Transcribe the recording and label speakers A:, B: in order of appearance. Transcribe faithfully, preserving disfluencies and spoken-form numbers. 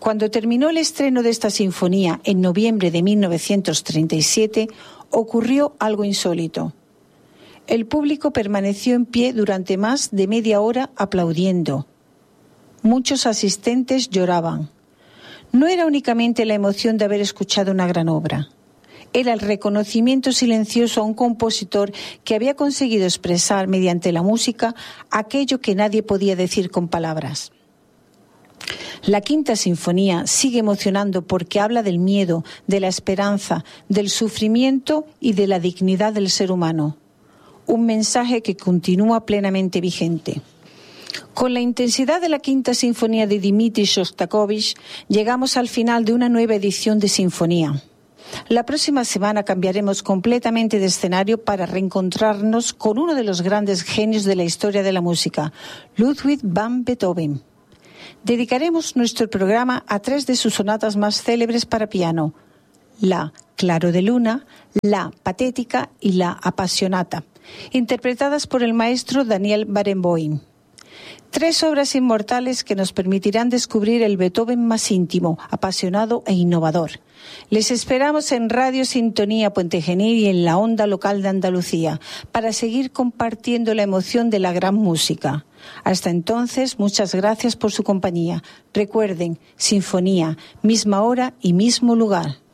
A: Cuando terminó el estreno de esta sinfonía en noviembre de mil novecientos treinta y siete, ocurrió algo insólito. El público permaneció en pie durante más de media hora aplaudiendo. Muchos asistentes lloraban. No era únicamente la emoción de haber escuchado una gran obra. Era el reconocimiento silencioso a un compositor que había conseguido expresar mediante la música aquello que nadie podía decir con palabras. La Quinta Sinfonía sigue emocionando porque habla del miedo, de la esperanza, del sufrimiento y de la dignidad del ser humano. Un mensaje que continúa plenamente vigente. Con la intensidad de la Quinta Sinfonía de Dmitri Shostakovich, llegamos al final de una nueva edición de Sinfonía. La próxima semana cambiaremos completamente de escenario para reencontrarnos con uno de los grandes genios de la historia de la música, Ludwig van Beethoven. Dedicaremos nuestro programa a tres de sus sonatas más célebres para piano, la Claro de Luna, la Patética y la Appassionata, interpretadas por el maestro Daniel Barenboim. Tres obras inmortales que nos permitirán descubrir el Beethoven más íntimo, apasionado e innovador. Les esperamos en Radio Sintonía Puente Genil y en la onda local de Andalucía para seguir compartiendo la emoción de la gran música. Hasta entonces, muchas gracias por su compañía. Recuerden, Sinfonía, misma hora y mismo lugar.